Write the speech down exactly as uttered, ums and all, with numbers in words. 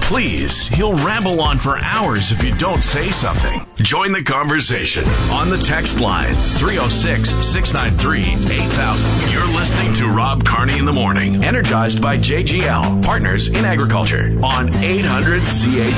Please, he'll ramble on for hours if you don't say something. Join the conversation on the text line three oh six, six nine three, eight thousand. You're listening to Rob Carney in the Morning, energized by J G L, Partners in Agriculture, on eight hundred C H